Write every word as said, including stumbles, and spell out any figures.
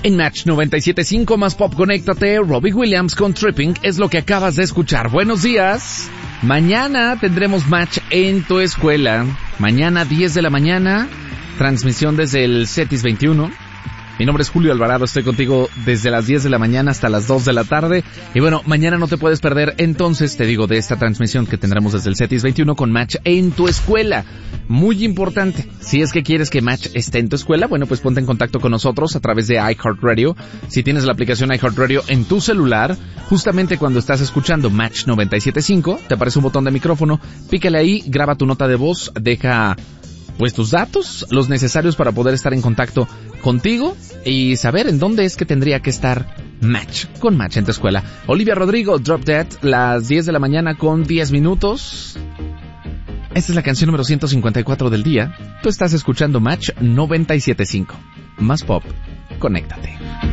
En Match noventa y siete punto cinco más Pop, conéctate. Robbie Williams con Tripping es lo que acabas de escuchar. Buenos días. Mañana tendremos Match en tu escuela. Mañana diez de la mañana, transmisión desde el CETIS veintiuno. Mi nombre es Julio Alvarado, estoy contigo desde las diez de la mañana hasta las dos de la tarde. Y bueno, mañana no te puedes perder, entonces te digo, de esta transmisión que tendremos desde el CETIS veintiuno con Match en tu escuela. Muy importante, si es que quieres que Match esté en tu escuela, bueno, pues ponte en contacto con nosotros a través de iHeartRadio. Si tienes la aplicación iHeartRadio en tu celular, justamente cuando estás escuchando Match noventa y siete punto cinco, te aparece un botón de micrófono, pícale ahí, graba tu nota de voz, deja pues tus datos, los necesarios para poder estar en contacto contigo y saber en dónde es que tendría que estar Match, con Match en tu escuela. Olivia Rodrigo, Drop Dead, las diez de la mañana con diez minutos. Esta es la canción número ciento cincuenta y cuatro del día. Tú estás escuchando Match noventa y siete punto cinco. Más Pop, conéctate.